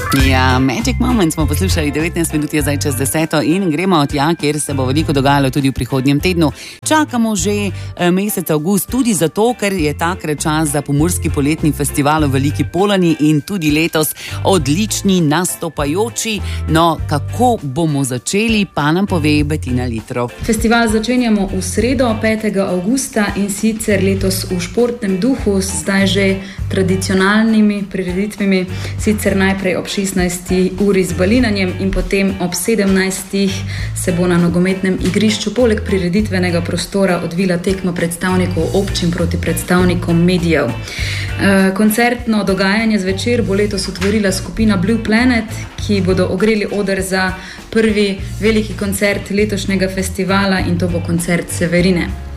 Ja, Magic Moment smo poslušali, 19 minut je zdaj čez 10 in gremo tja, kjer se bo veliko dogajalo tudi v prihodnjem tednu. Čakamo že mesec avgust, tudi zato, ker je takrat čas za Pomurski poletni festival v Veliki Polani in tudi letos odlični nastopajoči. No, kako bomo začeli, pa nam pove Bettina Litrov. Festival začenjamo v sredo, 5. avgusta in sicer letos v športnem duhu, zdaj že tradicionalnimi prireditvami, sicer najprej ob 16. uri z balinanjem in potem ob 17. se bo na nogometnem igrišču poleg prireditvenega prostora odvila tekma predstavnikov občin proti predstavnikom medijev. Koncertno dogajanje zvečer bo letos otvorila skupina Blue Planet, ki bodo ogreli oder za prvi veliki koncert letošnjega festivala in to bo koncert Severine.